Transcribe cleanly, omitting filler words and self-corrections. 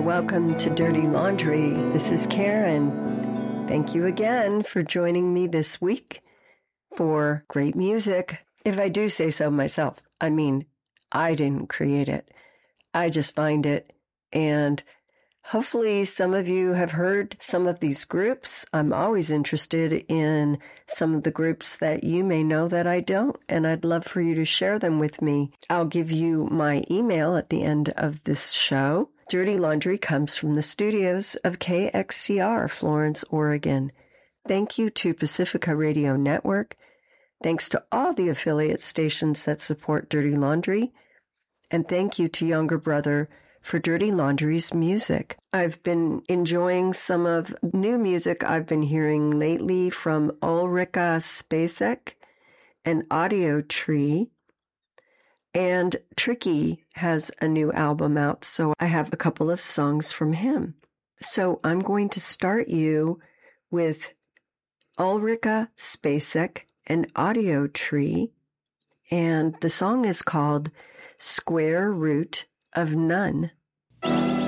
welcome to Dirty Laundry. This is Karen. Thank you again for joining me this week for great music. If I do say so myself, I mean, I didn't create it. I just find it, and hopefully some of you have heard some of these groups. I'm always interested in some of the groups that you may know that I don't, and I'd love for you to share them with me. I'll give you my email at the end of this show. Dirty Laundry comes from the studios of KXCR, Florence, Oregon. Thank you to Pacifica Radio Network. Thanks to all the affiliate stations that support Dirty Laundry. And thank you to Younger Brother for Dirty Laundry's music. I've been enjoying some of new music I've been hearing lately from Ulrika Spacek and Audio Tree. And Tricky has a new album out, so I have a couple of songs from him. So I'm going to start you with Ulrika Spacek and Audio Tree, and the song is called Square Root of None.